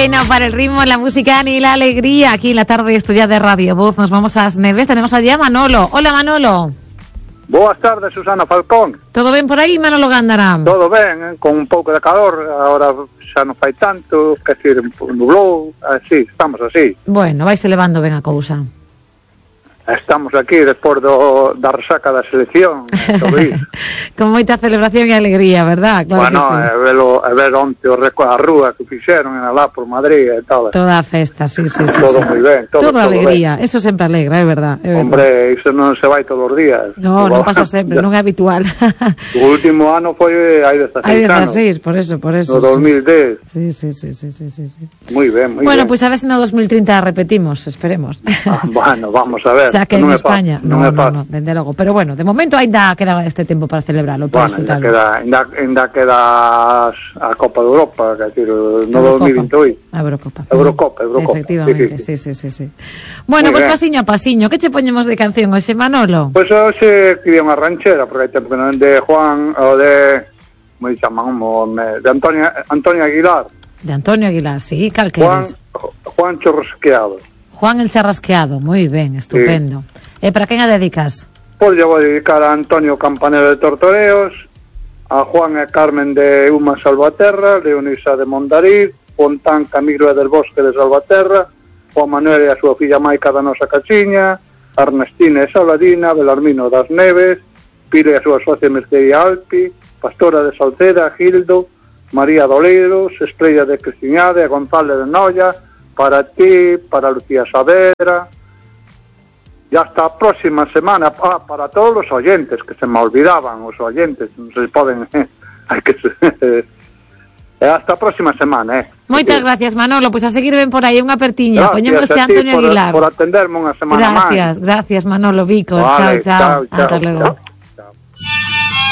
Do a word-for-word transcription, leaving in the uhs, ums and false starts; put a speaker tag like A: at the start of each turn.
A: Bueno, para el ritmo, la música y la alegría, aquí en la tarde estudia de Radio Voz, nos vamos a las Neves, tenemos allí a Manolo. Hola, Manolo.
B: Boas tardes, Susana Falcón.
A: Todo ben por aí, Manolo Gándara?
B: Todo ben, eh? Con un pouco de calor, agora xa non fai tanto, que decir, nublou, así, estamos así.
A: Bueno, vaise levando ben a cousa.
B: Estamos aquí despois do, da resaca da selección, todo iso.
A: Con moita celebración e alegría, verdad? Claro
B: bueno,
A: que sí.
B: e velo, e ver onte o reco a rúa que fixeron alá por Madrid e tal.
A: Toda a festa, sí, sí, sí.
B: Todo
A: sí.
B: moi ben. Todo,
A: todo, todo alegría,
B: ben.
A: Eso sempre alegra, é verdad, é verdad.
B: Hombre, iso non se vai todos os días.
A: No, non pasa sempre, non é habitual.
B: O último ano foi hai dezaseis
A: hai
B: anos.
A: dezaseis, por eso, por eso.
B: No dos mil dez.
A: Sí, sí, sí, sí, sí, sí, sí.
B: Moi ben, moi
A: bueno,
B: ben.
A: Bueno, pois pues a ver se no dos mil trinta repetimos, esperemos.
B: Ah, bueno, vamos a ver.
A: Xa que
B: non
A: en
B: é
A: España,
B: non
A: no,
B: é
A: no, no, dende logo. Pero bueno, de momento ainda queda este tempo para celebrarlo, para
B: bueno,
A: disfrutarlo.
B: Ainda queda, ainda, ainda queda a Copa de Europa, que decir, no dos mil veintioito.
A: A Eurocopa.
B: Eurocopa, Eurocopa.
A: Efectivamente, sí, sí, sí, sí. sí. Bueno, pois pues, pasiño a pasiño, que che poñemos de canción hoxe, Manolo?
B: Pois pues, hoxe quería unha ranchera, porque hai tempo que non de Juan, ou de, como chaman, de Antonio, Antonio Aguilar.
A: De Antonio Aguilar, sí, cal que
B: Juan,
A: eres?
B: Juan Chorrasqueado.
A: Juan el Charrasqueado, moi ben, estupendo. Sí. E para quen a dedicas?
B: Pois yo vou dedicar a Antonio Campanero de Tortoreos, a Juan e Carmen de Uma Salvaterra, Leonisa de Mondariz, Fontán Camilo del Bosque de Salvaterra, Juan Manuel e a súa filla Maica da Nosa Cachiña, Ernestina e Saladina, Belarmino das Neves, Piro e a súa socia Mercedes Alpi, Pastora de Salceda, Gildo, María Doleiros, Estrella de Cristiñade, González de Noia, para ti, para Lucía Saavedra, y hasta la próxima semana, ah, para todos los oyentes, que se me olvidaban, los oyentes, no se poden, eh, hay que, eh, hasta a próxima semana, eh.
A: Moitas sí. gracias, Manolo, pois pues a seguir ben por aí, unha pertiña, poñemos este Antonio
B: por,
A: Aguilar.
B: por atenderme unha semana máis.
A: Gracias, máis. gracias, Manolo Vicos,
B: Vale,
A: chao, chao,
B: chao, chao,
A: hasta luego.
B: Chao.